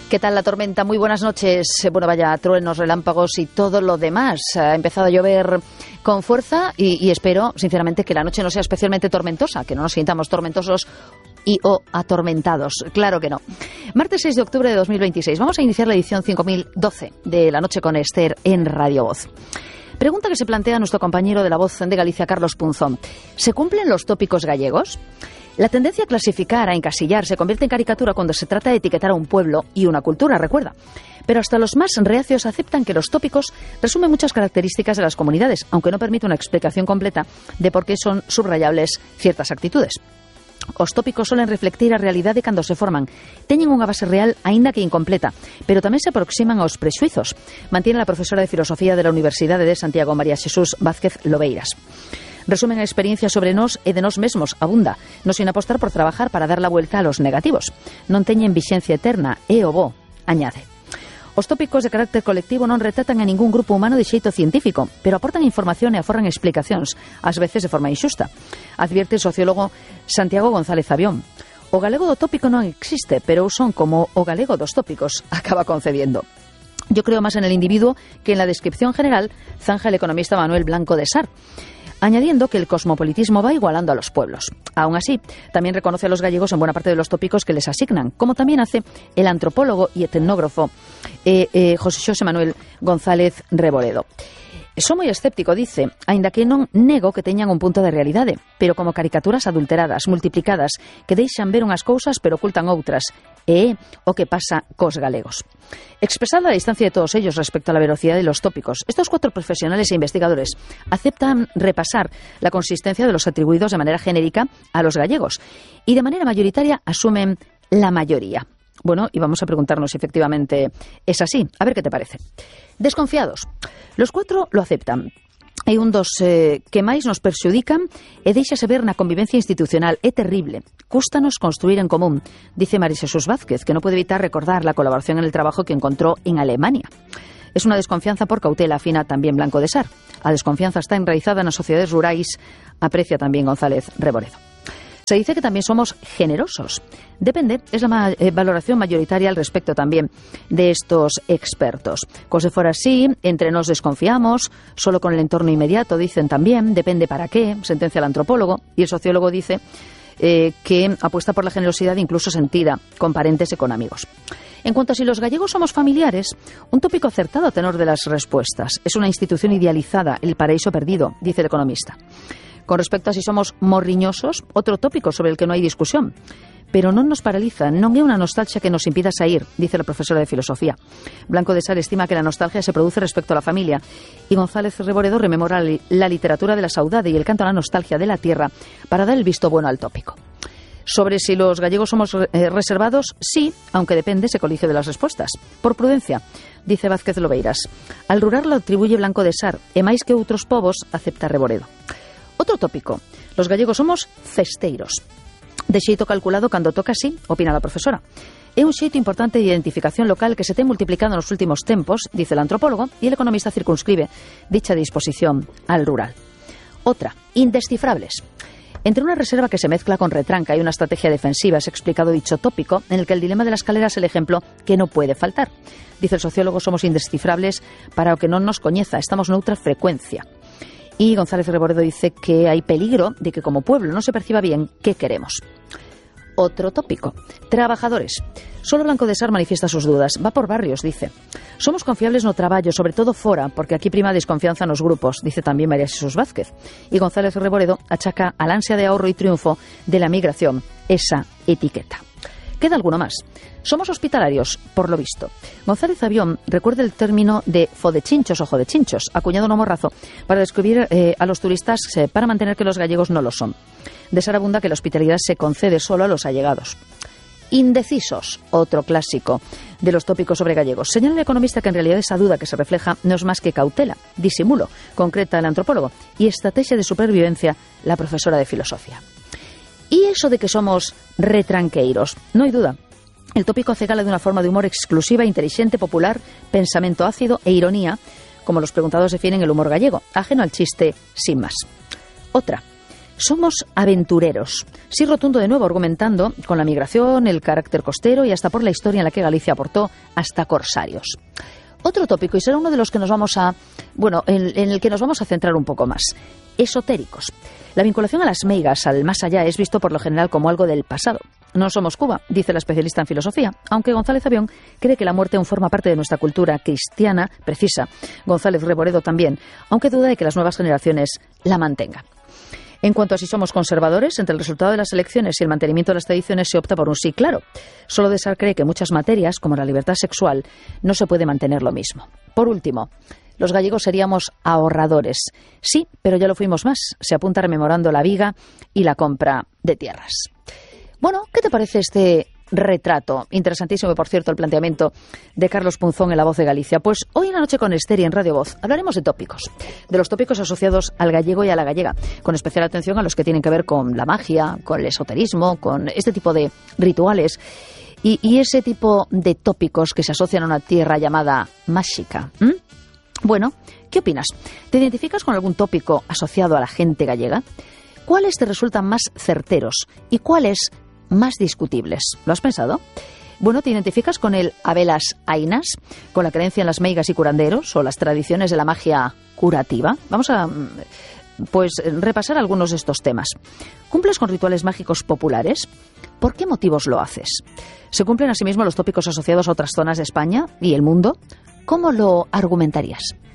¿Qué tal la tormenta? Muy buenas noches. Bueno, vaya truenos, relámpagos y todo lo demás. Ha empezado a llover con fuerza y espero, sinceramente, que la noche no sea especialmente tormentosa, que no nos sintamos tormentosos o atormentados. Claro que no. Martes 6 de octubre de 2026. Vamos a iniciar la edición 5012 de La Noche con Esther en Radio Voz. Pregunta que se plantea nuestro compañero de La Voz de Galicia, Carlos Punzón. ¿Se cumplen los tópicos gallegos? La tendencia a clasificar, a encasillar, se convierte en caricatura cuando se trata de etiquetar a un pueblo y una cultura, recuerda. Pero hasta los más reacios aceptan que los tópicos resumen muchas características de las comunidades, aunque no permite una explicación completa de por qué son subrayables ciertas actitudes. Os tópicos suelen reflectir a realidade cando se forman. Teñen unha base real, aínda que incompleta, pero tamén se aproximan aos prexuizos, mantiene la profesora de Filosofía de la Universidade de Santiago, María Xesús Vázquez Lobeiras. Resumen a experiencia sobre nós e de nós mesmos abunda, non sin apostar por trabajar para dar la vuelta a los negativos. Non teñen vixencia eterna, é o bo, añade. Os tópicos de carácter colectivo non retratan a ningún grupo humano de xeito científico, pero aportan información e aforran explicacións, ás veces de forma inxusta. Advierte o sociólogo Santiago González Avión. O galego do tópico non existe, pero son como o galego dos tópicos, acaba concediendo. Yo creo más en el individuo que en la descripción general, zanja el economista Manuel Blanco de Sar, añadiendo que el cosmopolitismo va igualando a los pueblos. Aún así, también reconoce a los gallegos en buena parte de los tópicos que les asignan, como también hace el antropólogo y etnógrafo José Manuel González Reboredo. Son moi escéptico, dice, aínda que non nego que teñan un punto de realidade, pero como caricaturas adulteradas, multiplicadas, que deixan ver unhas cousas pero ocultan outras, e é o que pasa cos galegos. Expresada la distancia de todos ellos respecto a la velocidad de los tópicos, estos 4 profesionales e investigadores aceptan repasar la consistencia de los atribuidos de manera genérica a los gallegos y de manera mayoritaria asumen la mayoría. Bueno, y vamos a preguntarnos si efectivamente es así. A ver qué te parece. Desconfiados. Los 4 lo aceptan. Hai un dos que máis nos perxudican e deixase ver na convivencia institucional. É terrible. Cústanos construir en común, dice María Xesús Vázquez, que no puede evitar recordar la colaboración en el trabajo que encontró en Alemania. Es una desconfianza por cautela, afina también Blanco de Sar. A desconfianza está enraizada nas sociedades rurais, aprecia tamén González Reboredo. Se dice que también somos generosos. Depende, es la valoración mayoritaria al respecto también de estos expertos. Como si fuera así, entre nos desconfiamos, solo con el entorno inmediato, dicen también, depende para qué, sentencia el antropólogo, y el sociólogo dice que apuesta por la generosidad incluso sentida con parentes y con amigos. En cuanto a si los gallegos somos familiares, un tópico acertado a tenor de las respuestas. Es una institución idealizada, el paraíso perdido, dice el economista. Con respecto a si somos morriñosos, otro tópico sobre el que no hay discusión. Pero non nos paraliza, non é unha nostalgia que nos impida sair, dice la profesora de Filosofía. Blanco de Sar estima que la nostalgia se produce respecto a la familia y González Reboredo rememora la literatura de la saudade y el canto a la nostalgia de la tierra para dar el visto bueno al tópico. Sobre si los gallegos somos reservados, sí, aunque depende, se colige de las respuestas. Por prudencia, dice Vázquez Lobeiras. Al rural lo atribuye Blanco de Sar e máis que outros povos acepta Reboredo. Otro tópico. Los gallegos somos festeiros. De xeito calculado cando toca así, opina la profesora. É un xeito importante de identificación local que se ten multiplicado nos últimos tempos, dice el antropólogo, e el economista circunscribe dicha disposición al rural. Otra. Indescifrables. Entre una reserva que se mezcla con retranca y una estrategia defensiva, es explicado dicho tópico, en el que el dilema de la escalera es el ejemplo que no puede faltar. Dice el sociólogo, somos indescifrables para o que non nos coñeza, estamos noutra frecuencia. Y González Reboredo dice que hay peligro de que como pueblo no se perciba bien qué queremos. Otro tópico. Trabajadores. Solo Blanco de Sar manifiesta sus dudas. Va por barrios, dice. Somos confiables no traballo, sobre todo fora, porque aquí prima desconfianza nos grupos, dice también María Xesús Vázquez. Y González Reboredo achaca al ansia de ahorro y triunfo de la migración esa etiqueta. Queda alguno más. Somos hospitalarios, por lo visto. González Avión recuerda el término de fodechinchos o jodechinchos, acuñado no morrazo, para describir a los turistas para mantener que los gallegos no lo son. De Sar abunda que la hospitalidad se concede solo a los allegados. Indecisos, otro clásico de los tópicos sobre gallegos. Señala el economista que en realidad esa duda que se refleja no es más que cautela, disimulo, concreta el antropólogo, y estrategia de supervivencia la profesora de Filosofía. Y eso de que somos retranqueiros, no hay duda. El tópico hace gala de una forma de humor exclusiva, inteligente, popular, pensamiento ácido e ironía, como los preguntados definen el humor gallego, ajeno al chiste sin más. Otra. Somos aventureros. Sí, rotundo de nuevo, argumentando con la migración, el carácter costero y hasta por la historia en la que Galicia aportó hasta corsarios. Otro tópico, y será uno de los que nos vamos a... en el que nos vamos a centrar un poco más. Esotéricos. La vinculación a las meigas, al más allá, es visto por lo general como algo del pasado. No somos Cuba, dice la especialista en filosofía, aunque González Avión cree que la muerte aún forma parte de nuestra cultura cristiana precisa. González Reboredo también, aunque duda de que las nuevas generaciones la mantengan. En cuanto a si somos conservadores, entre el resultado de las elecciones y el mantenimiento de las tradiciones se opta por un sí claro. Solo Desar cree que muchas materias, como la libertad sexual, no se puede mantener lo mismo. Por último, los gallegos seríamos ahorradores. Sí, pero ya lo fuimos más. Se apunta rememorando la viga y la compra de tierras. Bueno, ¿qué te parece este retrato? Interesantísimo, por cierto, el planteamiento de Carlos Punzón en La Voz de Galicia. Pues hoy en La Noche con Ester y en Radio Voz hablaremos de tópicos, de los tópicos asociados al gallego y a la gallega, con especial atención a los que tienen que ver con la magia, con el esoterismo, con este tipo de rituales y ese tipo de tópicos que se asocian a una tierra llamada máxica. Bueno, ¿qué opinas? ¿Te identificas con algún tópico asociado a la gente gallega? ¿Cuáles te resultan más certeros y cuáles más discutibles? ¿Lo has pensado? Bueno, ¿te identificas con el Abelas Ainas, con la creencia en las meigas y curanderos o las tradiciones de la magia curativa? Vamos a repasar algunos de estos temas. ¿Cumples con rituales mágicos populares? ¿Por qué motivos lo haces? ¿Se cumplen asimismo los tópicos asociados a otras zonas de España y el mundo? ¿Cómo lo argumentarías?